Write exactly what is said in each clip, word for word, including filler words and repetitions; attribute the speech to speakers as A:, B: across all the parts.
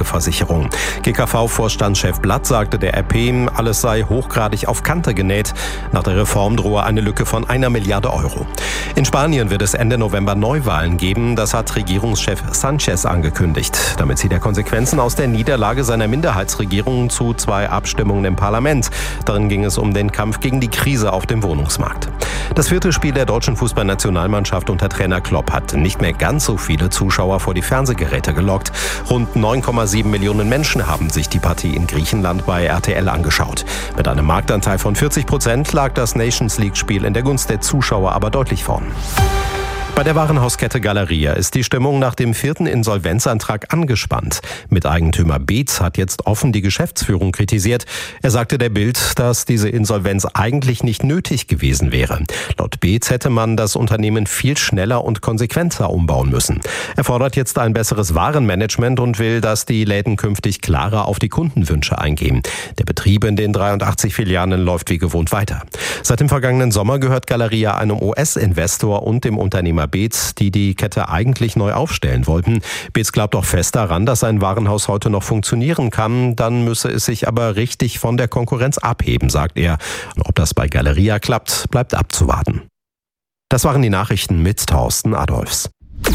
A: Unfallversicherung. G K V-Vorstandschef Blatt sagte der R P, alles sei hochgradig auf Kante genäht. Nach der Reform drohe eine Lücke von einer Milliarde Euro. In Spanien wird es Ende November Neuwahlen geben. Das hat Regierungschef Sanchez angekündigt. Damit zieht er Konsequenzen aus der Niederlage seiner Minderheitsregierung zu zwei Abstimmungen im Parlament. Darin ging es um den Kampf gegen die Krise auf dem Wohnungsmarkt. Das vierte Spiel der deutschen Fußballnationalmannschaft unter Trainer Klopp hat nicht mehr ganz so viele Zuschauer vor die Fernsehgeräte gelockt. Rund neun Komma sieben Millionen Menschen haben sich die Partie in Griechenland bei R T L angeschaut. Mit einem Marktanteil von vierzig Prozent lag das Nations League-Spiel in der Gunst der Zuschauer aber deutlich vorn. Bei der Warenhauskette Galeria ist die Stimmung nach dem vierten Insolvenzantrag angespannt. Miteigentümer Beetz hat jetzt offen die Geschäftsführung kritisiert. Er sagte der Bild, dass diese Insolvenz eigentlich nicht nötig gewesen wäre. Laut Beetz hätte man das Unternehmen viel schneller und konsequenter umbauen müssen. Er fordert jetzt ein besseres Warenmanagement und will, dass die Läden künftig klarer auf die Kundenwünsche eingehen. Der Betrieb in den dreiundachtzig Filialen läuft wie gewohnt weiter. Seit dem vergangenen Sommer gehört Galeria einem U S-Investor und dem Unternehmer Beetz, die die Kette eigentlich neu aufstellen wollten. Beetz glaubt auch fest daran, dass ein Warenhaus heute noch funktionieren kann. Dann müsse es sich aber richtig von der Konkurrenz abheben, sagt er. Und ob das bei Galeria klappt, bleibt abzuwarten. Das waren die Nachrichten mit Thorsten Adolfs.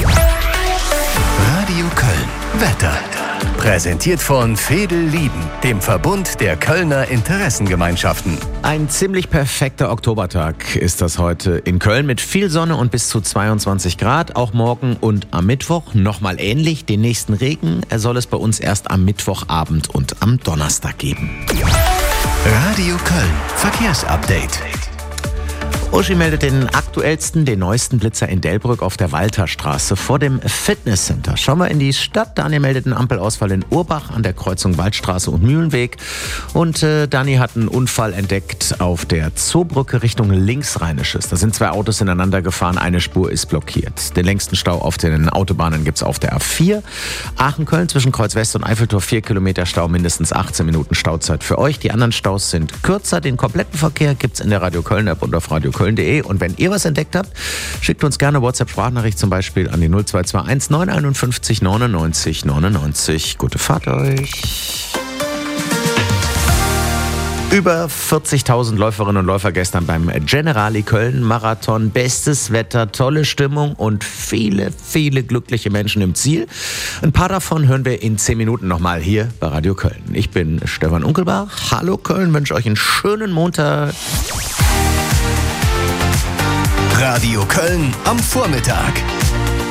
B: Radio Köln. Wetter. Präsentiert von Veedel Lieben, dem Verbund der Kölner Interessengemeinschaften.
C: Ein ziemlich perfekter Oktobertag ist das heute in Köln mit viel Sonne und bis zu zweiundzwanzig Grad. Auch morgen und am Mittwoch nochmal ähnlich. Den nächsten Regen soll es bei uns erst am Mittwochabend und am Donnerstag geben.
B: Radio Köln. Verkehrsupdate.
C: Uschi meldet den aktuellsten, den neuesten Blitzer in Delbrück auf der Walterstraße vor dem Fitnesscenter. Schauen wir in die Stadt. Daniel meldet einen Ampelausfall in Urbach an der Kreuzung Waldstraße und Mühlenweg. Und äh, Dani hat einen Unfall entdeckt auf der Zoobrücke Richtung Linksrheinisches. Da sind zwei Autos ineinander gefahren, eine Spur ist blockiert. Den längsten Stau auf den Autobahnen gibt's auf der A vier. Aachen-Köln zwischen Kreuz West und Eiffeltor vier Kilometer Stau, mindestens achtzehn Minuten Stauzeit für euch. Die anderen Staus sind kürzer. Den kompletten Verkehr gibt's in der Radio Köln App und auf Radio Köln. Und wenn ihr was entdeckt habt, schickt uns gerne WhatsApp-Sprachnachricht zum Beispiel an die null zwei zwei eins neun fünf eins neunundneunzig neunundneunzig. Gute Fahrt euch! Über vierzigtausend Läuferinnen und Läufer gestern beim Generali Köln Marathon. Bestes Wetter, tolle Stimmung und viele, viele glückliche Menschen im Ziel. Ein paar davon hören wir in zehn Minuten nochmal hier bei Radio Köln. Ich bin Stefan Unkelbach. Hallo Köln, wünsche euch einen schönen Montag.
B: Radio Köln am Vormittag.